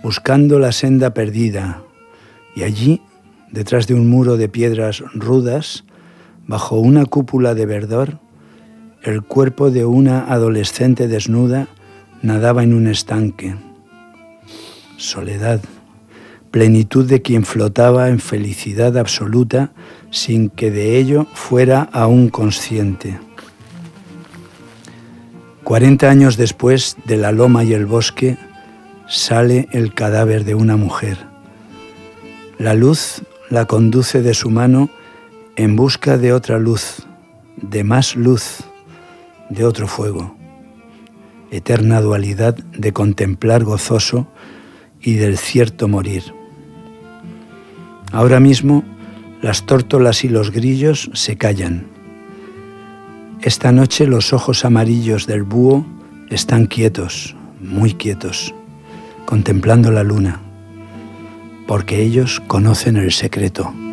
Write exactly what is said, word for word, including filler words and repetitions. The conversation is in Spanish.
buscando la senda perdida, y allí, detrás de un muro de piedras rudas, bajo una cúpula de verdor, el cuerpo de una adolescente desnuda nadaba en un estanque. Soledad, plenitud de quien flotaba en felicidad absoluta sin que de ello fuera aún consciente. Cuarenta años después de la loma y el bosque, sale el cadáver de una mujer. La luz la conduce de su mano en busca de otra luz, de más luz, de otro fuego. Eterna dualidad de contemplar gozoso y del cierto morir. Ahora mismo las tórtolas y los grillos se callan. Esta noche los ojos amarillos del búho están quietos, muy quietos, contemplando la luna, porque ellos conocen el secreto.